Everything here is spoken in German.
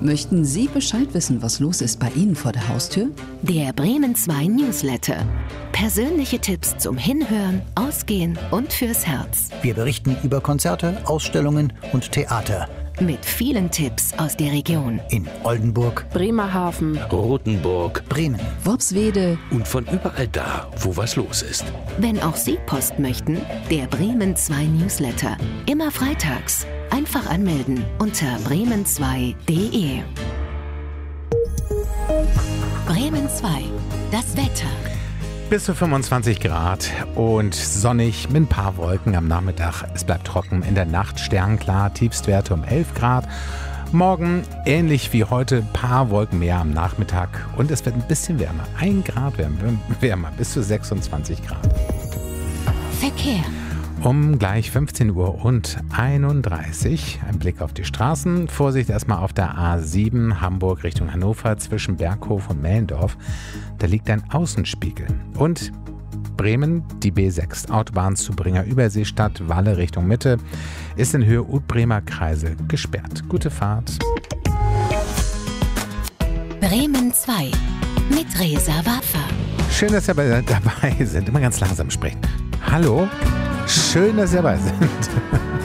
Möchten Sie Bescheid wissen, was los ist bei Ihnen vor der Haustür? Der Bremen 2 Newsletter. Persönliche Tipps zum Hinhören, Ausgehen und fürs Herz. Wir berichten über Konzerte, Ausstellungen und Theater. Mit vielen Tipps aus der Region. In Oldenburg, Bremerhaven, Rothenburg, Bremen, Worpswede und von überall da, wo was los ist. Wenn auch Sie Post möchten, der Bremen 2 Newsletter. Immer freitags. Einfach anmelden unter bremen2.de. Bremen 2. Das Wetter. Bis zu 25 Grad und sonnig mit ein paar Wolken am Nachmittag. Es bleibt trocken, in der Nacht sternklar, Tiefstwerte um 11 Grad. Morgen ähnlich wie heute, ein paar Wolken mehr am Nachmittag und es wird ein bisschen wärmer. 1 Grad wärmer, bis zu 26 Grad. Verkehr. Um gleich 15 Uhr und 31. Ein Blick auf die Straßen. Vorsicht erstmal auf der A7 Hamburg Richtung Hannover zwischen Berghof und Mellendorf. Da liegt ein Außenspiegel. Und Bremen, die B6 Autobahnzubringer Überseestadt Walle Richtung Mitte, ist in Höhe Utbremer Kreisel gesperrt. Gute Fahrt. Bremen 2 mit Reza Waffa. Schön, dass ihr dabei sind. Immer ganz langsam sprechen. Hallo? Schön, dass ihr dabei sind.